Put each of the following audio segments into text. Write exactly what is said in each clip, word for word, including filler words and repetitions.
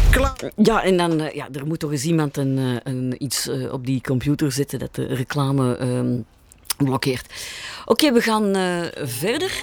Klaar. Ja, en dan, uh, ja, er moet toch eens iemand een, uh, een, iets uh, op die computer zetten dat de reclame um, blokkeert. Oké, okay, we gaan uh, verder.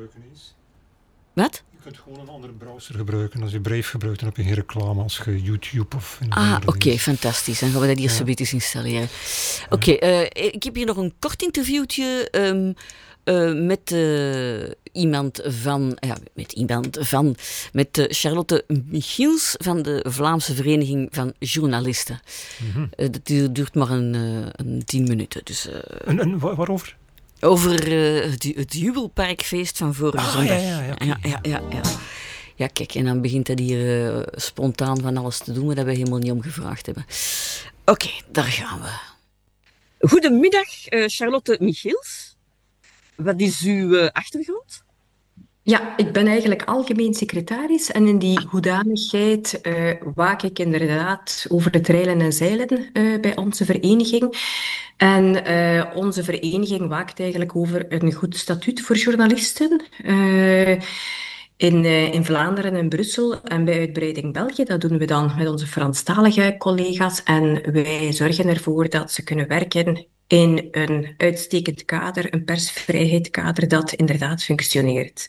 Wat? Je kunt gewoon een andere browser gebruiken. Als je Brave gebruikt, dan heb je geen reclame als je YouTube of... Ah, oké, okay, fantastisch. Dan gaan we dat hier ja. zoiets installeren. Oké, okay, uh, ik heb hier nog een kort interviewtje um, uh, met uh, iemand van... Ja, met iemand van... Met uh, Charlotte Michiels van de Vlaamse Vereniging van Journalisten. Mm-hmm. Uh, dat duurt maar een, uh, een tien minuten. Dus, uh, en, en waarover? Over uh, het, het Jubelparkfeest van vorige ah, zondag. Ja, ja, ja, okay. ja, ja, ja, ja. Ja, kijk, en dan begint hij hier uh, spontaan van alles te doen, waar we helemaal niet om gevraagd hebben. Oké, okay, daar gaan we. Goedemiddag, uh, Charlotte Michiels. Wat is uw uh, achtergrond? Ja, ik ben eigenlijk algemeen secretaris en in die hoedanigheid uh, waak ik inderdaad over het reilen en zeilen uh, bij onze vereniging. En uh, onze vereniging waakt eigenlijk over een goed statuut voor journalisten. Uh, In, uh, in Vlaanderen en Brussel en bij Uitbreiding België. Dat doen we dan met onze Franstalige collega's. En wij zorgen ervoor dat ze kunnen werken in een uitstekend kader, een persvrijheidskader dat inderdaad functioneert.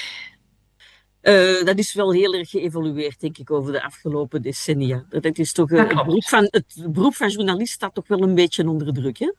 Uh, dat is wel heel erg geëvolueerd, denk ik, over de afgelopen decennia. Dat is toch, uh, het, beroep van, het beroep van journalist staat toch wel een beetje onder druk, hè?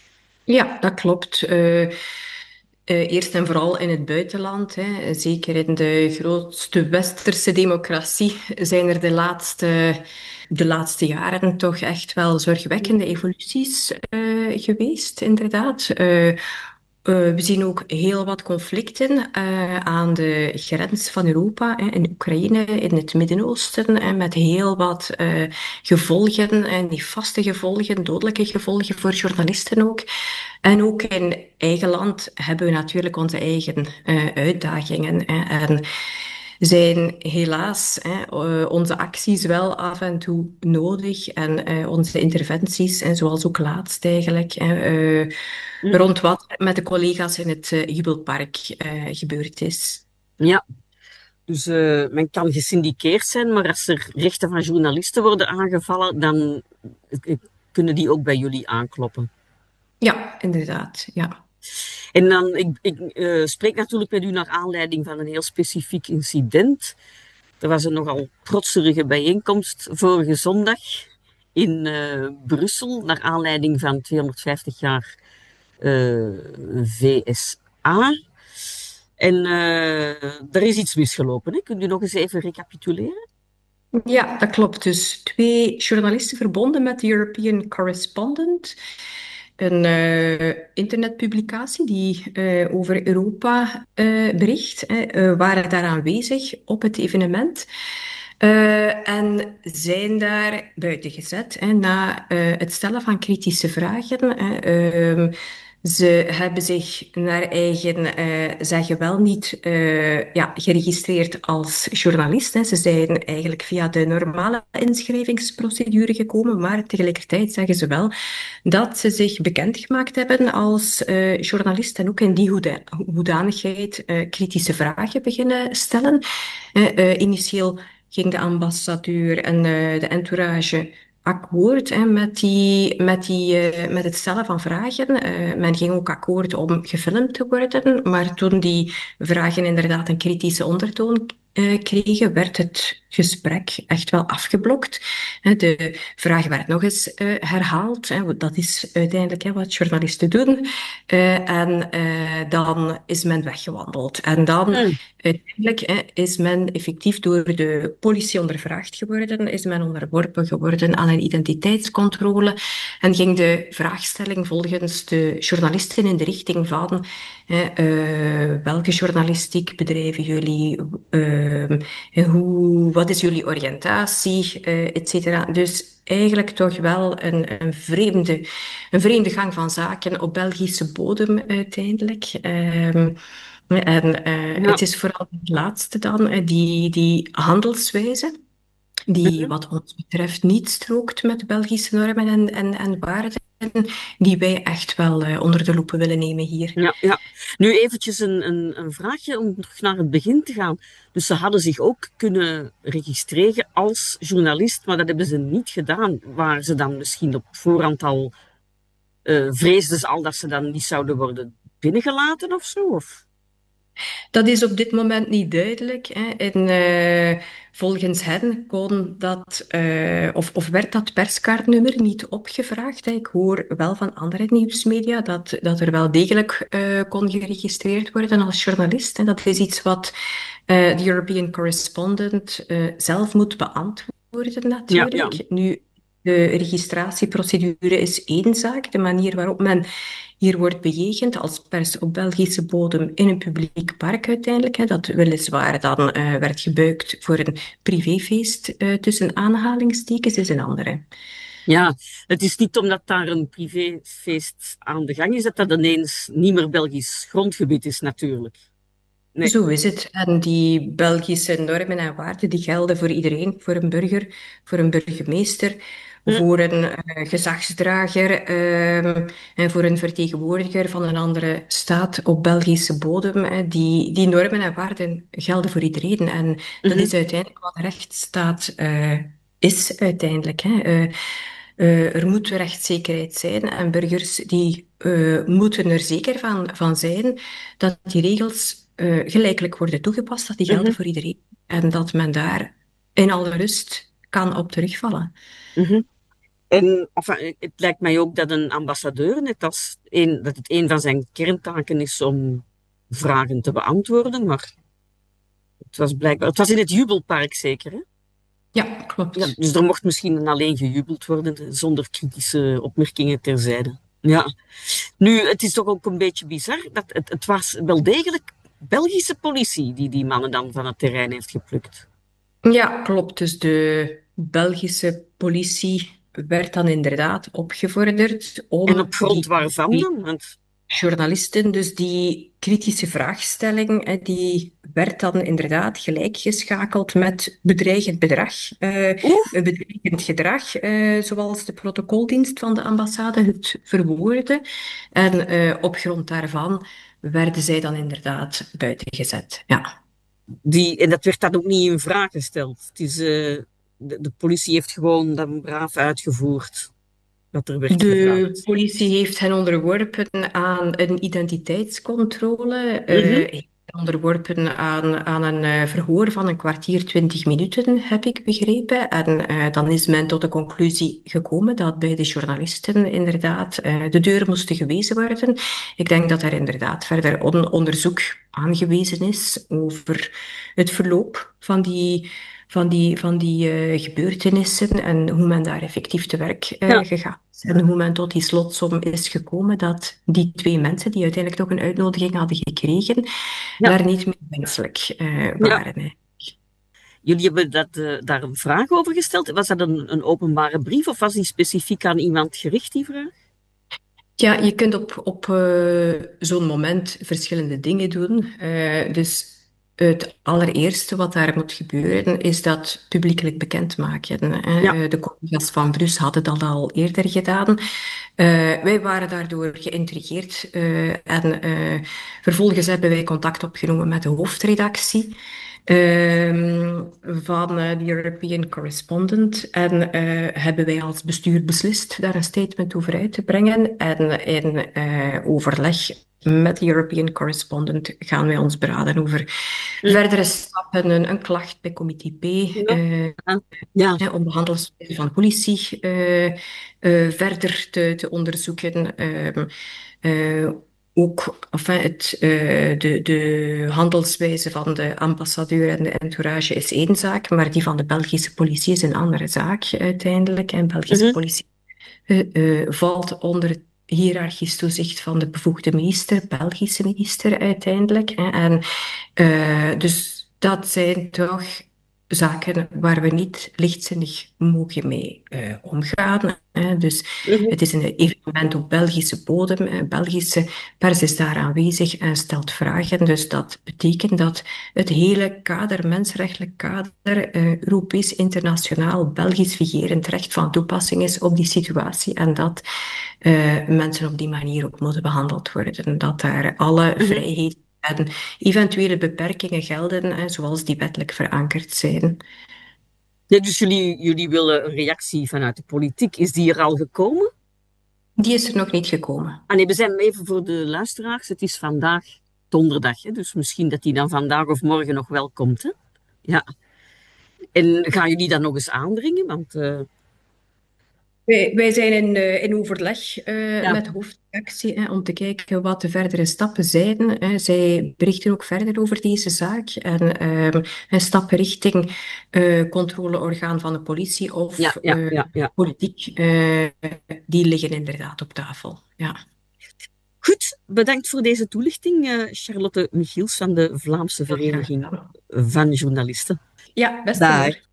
Ja, dat klopt. Uh, Uh, eerst en vooral in het buitenland, hè. Zeker in de grootste westerse democratie zijn er de laatste, de laatste jaren toch echt wel zorgwekkende evoluties uh, geweest, inderdaad. Uh, Uh, we zien ook heel wat conflicten uh, aan de grens van Europa, hè, in Oekraïne, in het Midden-Oosten, hè, met heel wat uh, gevolgen, en die vaste gevolgen, dodelijke gevolgen voor journalisten ook. En ook in eigen land hebben we natuurlijk onze eigen uh, uitdagingen. Hè, en zijn helaas hè, uh, onze acties wel af en toe nodig en uh, onze interventies, en zoals ook laatst eigenlijk, hè, uh, mm. rond wat met de collega's in het uh, Jubelpark uh, gebeurd is. Ja, dus uh, men kan gesyndiceerd zijn, maar als er rechten van journalisten worden aangevallen, dan uh, kunnen die ook bij jullie aankloppen. Ja, inderdaad, ja. En dan, ik, ik uh, spreek natuurlijk met u naar aanleiding van een heel specifiek incident. Er was een nogal protserige bijeenkomst vorige zondag in uh, Brussel, naar aanleiding van tweehonderdvijftig jaar uh, V S A. En uh, er is iets misgelopen, hè? Kunt u nog eens even recapituleren? Ja, dat klopt. Dus twee journalisten verbonden met de European Correspondent. Een uh, internetpublicatie die uh, over Europa uh, bericht, uh, waren daar aanwezig op het evenement. Uh, en zijn daar buiten gezet hè, na uh, het stellen van kritische vragen. Hè. Uh, Ze hebben zich naar eigen uh, zeggen wel niet uh, ja, geregistreerd als journalist. Hè. Ze zijn eigenlijk via de normale inschrijvingsprocedure gekomen, maar tegelijkertijd zeggen ze wel dat ze zich bekendgemaakt hebben als uh, journalist en ook in die hoeda- hoedanigheid uh, kritische vragen beginnen stellen. Uh, uh, initieel ging de ambassadeur en uh, de entourage akkoord hè, met, die, met, die, uh, met het stellen van vragen. Uh, men ging ook akkoord om gefilmd te worden, maar toen die vragen inderdaad een kritische ondertoon uh, kregen, werd het gesprek echt wel afgeblokt. Uh, de vraag werd nog eens uh, herhaald. Hè, dat is uiteindelijk hè, wat journalisten doen. Uh, en uh, dan is men weggewandeld. En dan... Mm. Uiteindelijk hè, is men effectief door de politie ondervraagd geworden, is men onderworpen geworden aan een identiteitscontrole en ging de vraagstelling volgens de journalisten in de richting van hè, uh, welke journalistiek bedrijven jullie, uh, hoe, wat is jullie oriëntatie, uh, et cetera. Dus eigenlijk toch wel een, een, vreemde, een vreemde gang van zaken op Belgische bodem uiteindelijk. Uh, En uh, ja. Het is vooral het laatste dan, die, die handelswijze. die wat ons betreft niet strookt met Belgische normen en, en, en waarden, die wij echt wel uh, onder de loep willen nemen hier. Ja, ja. Nu eventjes een, een, een vraagje om terug naar het begin te gaan. Dus ze hadden zich ook kunnen registreren als journalist, maar dat hebben ze niet gedaan. Waar ze dan misschien op voorhand al uh, vreesden ze al dat ze dan niet zouden worden binnengelaten of zo? Of? Dat is op dit moment niet duidelijk. Hè. En, uh, volgens hen kon dat, uh, of, of werd dat perskaartnummer niet opgevraagd. Hè. Ik hoor wel van andere nieuwsmedia dat, dat er wel degelijk uh, kon geregistreerd worden als journalist. Hè. Dat is iets wat uh, de European Correspondent uh, zelf moet beantwoorden natuurlijk. Ja, ja. Nu, de registratieprocedure is één zaak. De manier waarop men hier wordt bejegend als pers op Belgische bodem in een publiek park uiteindelijk, hè, dat weliswaar dan uh, werd gebruikt voor een privéfeest uh, tussen aanhalingstekens, is een andere. Ja, het is niet omdat daar een privéfeest aan de gang is, dat dat ineens niet meer Belgisch grondgebied is natuurlijk. Nee. Zo is het. En die Belgische normen en waarden die gelden voor iedereen, voor een burger, voor een burgemeester, hm. voor een uh, gezagsdrager uh, en voor een vertegenwoordiger van een andere staat op Belgische bodem. Uh, die, die normen en waarden gelden voor iedereen. En mm-hmm. dat is uiteindelijk wat een rechtsstaat uh, is uiteindelijk. Hè. Uh, Uh, er moet rechtszekerheid zijn en burgers die uh, moeten er zeker van, van zijn dat die regels uh, gelijkelijk worden toegepast, dat die gelden mm-hmm. voor iedereen en dat men daar in alle rust kan op terugvallen. Mm-hmm. En enfin, het lijkt mij ook dat een ambassadeur, net als een, dat het een van zijn kerntaken is om vragen te beantwoorden, maar het was blijkbaar, het was in het Jubelpark zeker, hè? Ja, klopt. Ja, dus er mocht misschien alleen gejubeld worden, zonder kritische opmerkingen terzijde. Ja. Nu, het is toch ook een beetje bizar, dat het, het was wel degelijk Belgische politie die die mannen dan van het terrein heeft geplukt. Ja, klopt. Dus de Belgische politie werd dan inderdaad opgevorderd om... En op grond waarvan dan? Want... journalisten, dus die kritische vraagstelling, die werd dan inderdaad gelijkgeschakeld met bedreigend bedrag, uh, een bedreigend gedrag, uh, zoals de protocoldienst van de ambassade het verwoordde. En uh, op grond daarvan werden zij dan inderdaad buiten gezet. Ja. Die, en dat werd dan ook niet in vraag gesteld. Het is, uh, de, de politie heeft gewoon dat braaf uitgevoerd. De politie heeft hen onderworpen aan een identiteitscontrole, mm-hmm. uh, onderworpen aan, aan een uh, verhoor van een kwartier, twintig minuten, heb ik begrepen. En uh, dan is men tot de conclusie gekomen dat bij de journalisten inderdaad uh, de deur moesten gewezen worden. Ik denk dat er inderdaad verder on- onderzoek aangewezen is over het verloop van die... van die, van die uh, gebeurtenissen en hoe men daar effectief te werk uh, ja. gegaan is. En hoe men tot die slotsom is gekomen dat die twee mensen die uiteindelijk toch een uitnodiging hadden gekregen, ja. daar niet meer wenselijk uh, waren. Ja. Jullie hebben dat, uh, daar een vraag over gesteld. Was dat een, een openbare brief of was die specifiek aan iemand gericht, die vraag? Ja, je kunt op, op uh, zo'n moment verschillende dingen doen. Uh, dus het allereerste wat daar moet gebeuren, is dat publiekelijk bekendmaken. Ja. De collega's van Brus hadden dat al eerder gedaan. Uh, wij waren daardoor geïntrigeerd uh, en uh, vervolgens hebben wij contact opgenomen met de hoofdredactie uh, van uh, de European Correspondent en uh, hebben wij als bestuur beslist daar een statement over uit te brengen en in uh, overleg met de European Correspondent gaan wij ons beraden over mm. verdere stappen, een, een klacht bij comité P, ja. Uh, ja. uh, om de handelswijze van politie uh, uh, verder te, te onderzoeken. Uh, uh, ook enfin, het, uh, de, de handelswijze van de ambassadeur en de entourage is één zaak, maar die van de Belgische politie is een andere zaak uiteindelijk. En Belgische mm-hmm. politie uh, uh, valt onder het hiërarchisch toezicht van de bevoegde minister, Belgische minister uiteindelijk. Hè. En uh, dus dat zijn toch zaken waar we niet lichtzinnig mogen mee uh, omgaan. Hè. Dus Mhm. het is een evenement op Belgische bodem. Hè. Belgische pers is daar aanwezig en stelt vragen. Dus dat betekent dat het hele kader, mensenrechtelijk kader, uh, Europees, internationaal, Belgisch vigerend recht van toepassing is op die situatie. En dat uh, mensen op die manier ook moeten behandeld worden. Dat daar alle Mhm. vrijheden en eventuele beperkingen gelden, hè, zoals die wettelijk verankerd zijn. Ja, dus jullie, jullie willen een reactie vanuit de politiek. Is die er al gekomen? Die is er nog niet gekomen. Ah nee, we zijn even voor de luisteraars. Het is vandaag donderdag, hè? Dus misschien dat die dan vandaag of morgen nog wel komt. Hè? Ja. En gaan jullie dat nog eens aandringen? Want uh... wij, wij zijn in, uh, in overleg uh, ja. met de hoofdredactie hè, om te kijken wat de verdere stappen zijn. Hè. Zij berichten ook verder over deze zaak. En uh, een stap richting uh, controleorgaan van de politie of ja, ja, uh, ja, ja. politiek, uh, die liggen inderdaad op tafel. Ja. Goed, bedankt voor deze toelichting, uh, Charlotte Michiels van de Vlaamse Vereniging van Journalisten. Ja, best Dag.